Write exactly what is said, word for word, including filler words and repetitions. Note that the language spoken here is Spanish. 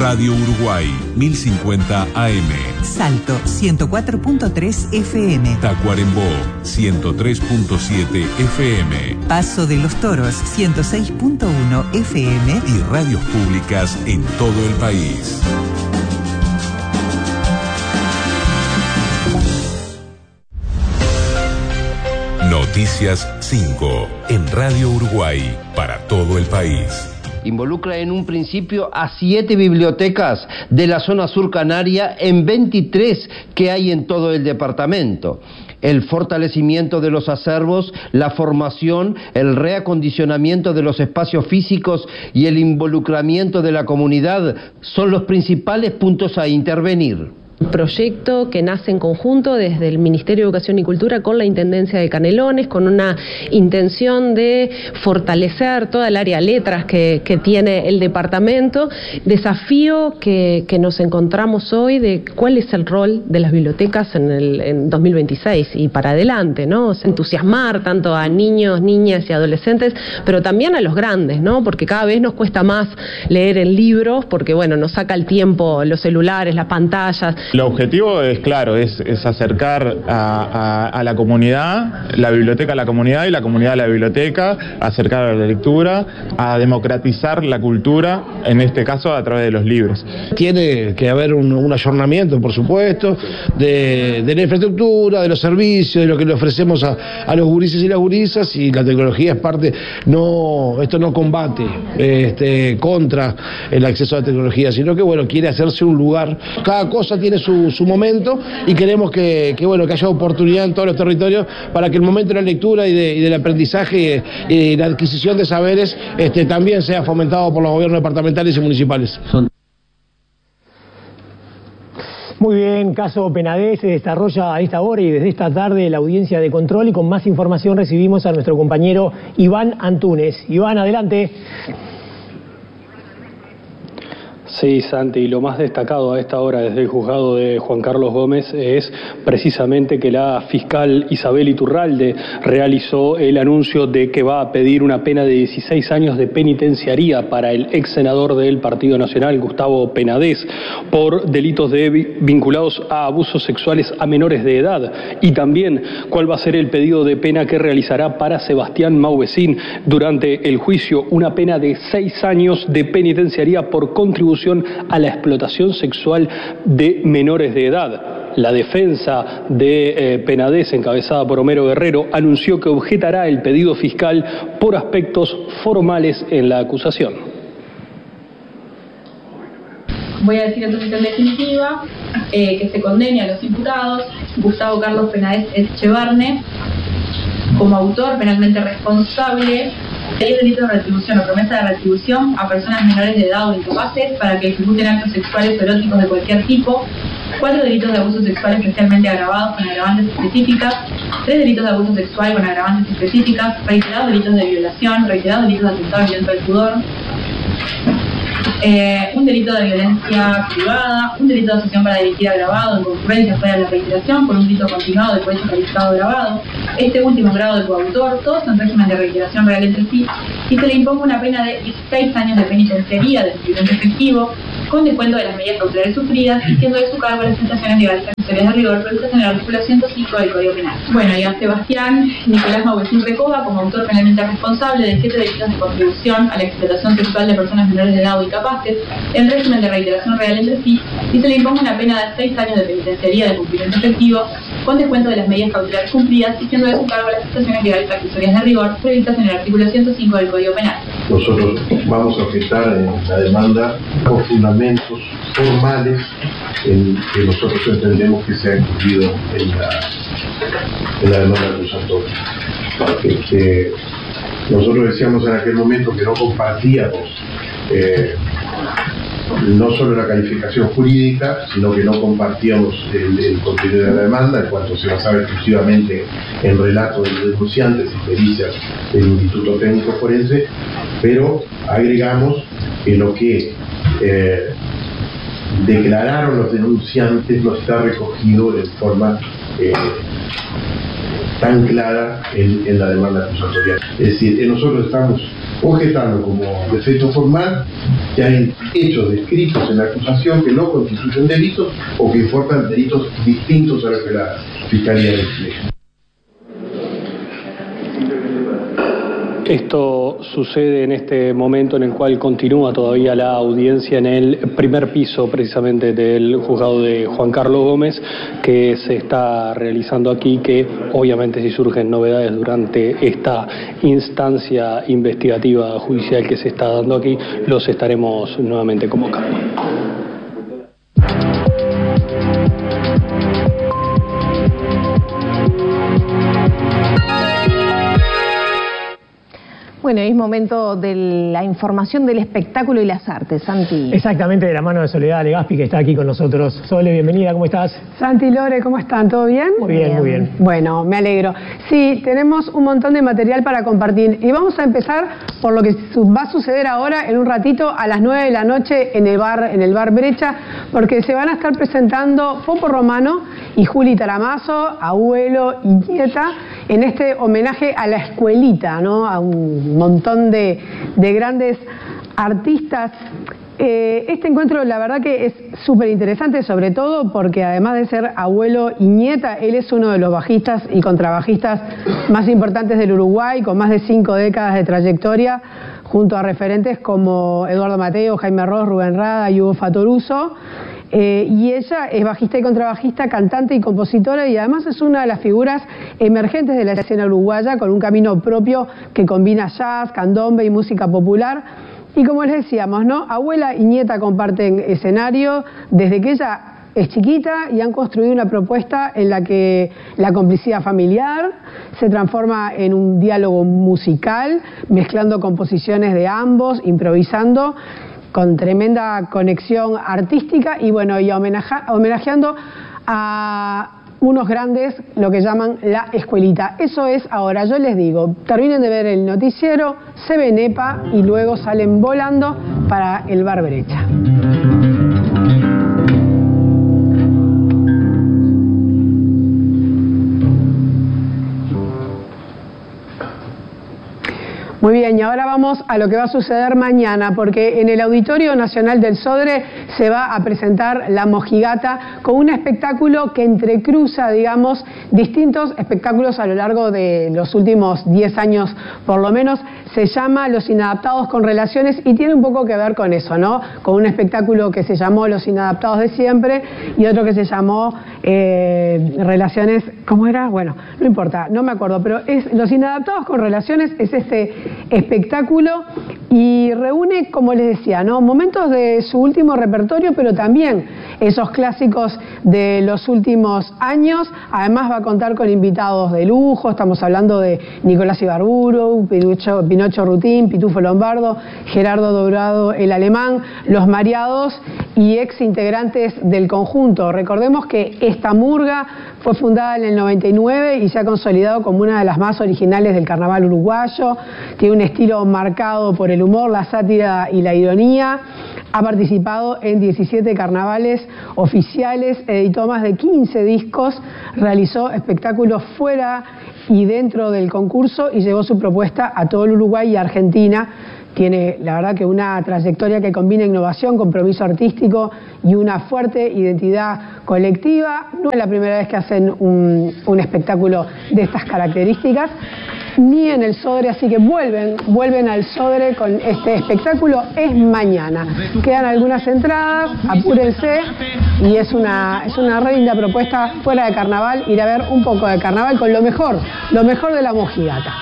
Radio Uruguay, mil cincuenta A M. Salto, ciento cuatro punto tres F M. Tacuarembó, ciento tres punto siete F M. Paso de los Toros, ciento seis punto uno F M. Y radios públicas en todo el país. Noticias cinco en Radio Uruguay para todo el país. Involucra en un principio a siete bibliotecas de la zona sur canaria en veintitrés que hay en todo el departamento. El fortalecimiento de los acervos, la formación, el reacondicionamiento de los espacios físicos y el involucramiento de la comunidad son los principales puntos a intervenir. Un proyecto que nace en conjunto desde el Ministerio de Educación y Cultura con la Intendencia de Canelones, con una intención de fortalecer toda el área letras que, que tiene el departamento. Desafío que, que nos encontramos hoy de cuál es el rol de las bibliotecas en el en dos mil veintiséis y para adelante, ¿no? Entusiasmar tanto a niños, niñas y adolescentes, pero también a los grandes, ¿no? Porque cada vez nos cuesta más leer en libros, porque bueno, nos saca el tiempo los celulares, las pantallas. El objetivo es claro, es, es acercar a, a, a la comunidad, la biblioteca a la comunidad y la comunidad a la biblioteca, acercar a la lectura, a democratizar la cultura, en este caso a través de los libros. Tiene que haber un, un ayornamiento, por supuesto, de, de la infraestructura, de los servicios, de lo que le ofrecemos a, a los gurises y las gurisas, y la tecnología es parte, no, esto no combate este, contra el acceso a la tecnología, sino que bueno, quiere hacerse un lugar, cada cosa tiene Su, su momento y queremos que, que, bueno, que haya oportunidad en todos los territorios para que el momento de la lectura y, de, y del aprendizaje y, y la adquisición de saberes este, también sea fomentado por los gobiernos departamentales y municipales. Muy bien, caso Penadez se desarrolla a esta hora y desde esta tarde la audiencia de control, y con más información recibimos a nuestro compañero Iván Antúnez. Iván, adelante. Sí, Santi, y lo más destacado a esta hora desde el juzgado de Juan Carlos Gómez es precisamente que la fiscal Isabel Iturralde realizó el anuncio de que va a pedir una pena de dieciséis años de penitenciaría para el ex senador del Partido Nacional, Gustavo Penadez, por delitos de, vinculados a abusos sexuales a menores de edad, y también cuál va a ser el pedido de pena que realizará para Sebastián Mauvecín durante el juicio, una pena de seis años de penitenciaría por contribución a la explotación sexual de menores de edad. La defensa de eh, Penadez, encabezada por Homero Guerrero, anunció que objetará el pedido fiscal por aspectos formales en la acusación. Voy a decir entonces en definitiva eh, que se condene a los imputados Gustavo Carlos Penadez Echevarne como autor penalmente responsable de diez delitos de retribución o promesa de retribución a personas menores de edad o incapaces para que ejecuten actos sexuales o eróticos de cualquier tipo, cuatro delitos de abuso sexual especialmente agravados con agravantes específicas, tres delitos de abuso sexual con agravantes específicas, reiterados delitos de violación, reiterados delitos de atentado violento al pudor, Eh, un delito de violencia privada, un delito de asociación para delinquir agravado en concurrencia fuera de la reiteración por un delito continuado de cohecho calificado agravado, este último grado de coautor, todos en régimen de reiteración real entre sí, y se le imponga una pena de dieciséis años de penitenciaría de cumplimiento efectivo, con descuento de las medidas cautelares sufridas, y siendo de su cargo las prestaciones legales accesorias de rigor previstas en el artículo ciento cinco del Código Penal. Bueno, y a Sebastián Nicolás Mauvecín Recoba como autor penalmente responsable de siete delitos de contribución a la explotación sexual de personas menores de edad o incapaces, en régimen de reiteración real entre sí, y se le imponga una pena de seis años de penitenciaría de cumplimiento efectivo, con descuento de las medidas cautelares cumplidas, y siendo de su cargo las prestaciones legales accesorias de rigor previstas en el artículo ciento cinco del Código Penal. Nosotros vamos a objetar en la demanda por fundamentos formales en que nosotros entendemos que se ha incluido en la, en la demanda acusatoria. Este, nosotros decíamos en aquel momento que no compartíamos eh, no solo la calificación jurídica, sino que no compartíamos el, el contenido de la demanda, en cuanto se basaba exclusivamente en relatos de los denunciantes y pericias del Instituto Técnico Forense, pero agregamos que lo que eh, declararon los denunciantes no está recogido de forma eh, tan clara en, en la demanda acusatoria. Es decir, nosotros estamos objetando como defecto formal que hay hechos descritos en la acusación que no constituyen delitos o que informan delitos distintos a los que la Fiscalía refleja. Esto sucede en este momento en el cual continúa todavía la audiencia en el primer piso precisamente del juzgado de Juan Carlos Gómez, que se está realizando aquí, que obviamente si surgen novedades durante esta instancia investigativa judicial que se está dando aquí, los estaremos nuevamente convocando. Bueno, es momento de la información del espectáculo y las artes, Santi. Exactamente, de la mano de Soledad Legaspi, que está aquí con nosotros. Sole, bienvenida, ¿cómo estás? Santi, Lore, ¿cómo están? ¿Todo bien? Muy bien, bien, muy bien. Bueno, me alegro. Sí, tenemos un montón de material para compartir y vamos a empezar por lo que va a suceder ahora en un ratito a las nueve de la noche en el bar, en el bar Brecha, porque se van a estar presentando Popo Romano y Juli Taramazo, abuelo y nieta, en este homenaje a la escuelita, ¿no? A un montón de, de grandes artistas. Eh, este encuentro la verdad que es súper interesante, sobre todo porque además de ser abuelo y nieta, él es uno de los bajistas y contrabajistas más importantes del Uruguay, con más de cinco décadas de trayectoria, junto a referentes como Eduardo Mateo, Jaime Ross, Rubén Rada y Hugo Fatoruso. Eh, y ella es bajista y contrabajista, cantante y compositora, y además es una de las figuras emergentes de la escena uruguaya, con un camino propio que combina jazz, candombe y música popular. Y como les decíamos, ¿no? Abuela y nieta comparten escenario desde que ella es chiquita y han construido una propuesta en la que la complicidad familiar se transforma en un diálogo musical, mezclando composiciones de ambos, improvisando, con tremenda conexión artística y bueno, y homenaje, homenajeando a unos grandes, lo que llaman la escuelita. Eso es ahora, yo les digo, terminen de ver el noticiero, se ven EPA y luego salen volando para el bar Brecha. Muy bien, y ahora vamos a lo que va a suceder mañana, porque en el Auditorio Nacional del Sodre se va a presentar La Mojigata con un espectáculo que entrecruza, digamos, distintos espectáculos a lo largo de los últimos diez años, por lo menos. Se llama Los Inadaptados con Relaciones y tiene un poco que ver con eso, ¿no? Con un espectáculo que se llamó Los Inadaptados de Siempre y otro que se llamó eh, Relaciones, ¿cómo era? Bueno, no importa, no me acuerdo, pero es Los Inadaptados con Relaciones es este espectáculo y reúne, como les decía, ¿no? Momentos de su último repertorio, pero también esos clásicos de los últimos años. Además va a contar con invitados de lujo, estamos hablando de Nicolás Ibarburu, Pinocho, Pinocho Rutín, Pitufo Lombardo, Gerardo Dorado, el Alemán, Los Mareados y ex integrantes del conjunto. Recordemos que esta murga fue fundada en el noventa y nueve y se ha consolidado como una de las más originales del carnaval uruguayo. Tiene un estilo marcado por el humor, la sátira y la ironía. Ha participado en diecisiete carnavales oficiales, editó más de quince discos, realizó espectáculos fuera y dentro del concurso y llevó su propuesta a todo el Uruguay y Argentina. Tiene, la verdad, que una trayectoria que combina innovación, compromiso artístico y una fuerte identidad colectiva. No es la primera vez que hacen un, un espectáculo de estas características, ni en el Sodre, así que vuelven, vuelven al Sodre con este espectáculo. Es mañana. Quedan algunas entradas, apúrense, y es una, es una re linda propuesta fuera de carnaval, ir a ver un poco de carnaval con lo mejor, lo mejor de La Mojigata.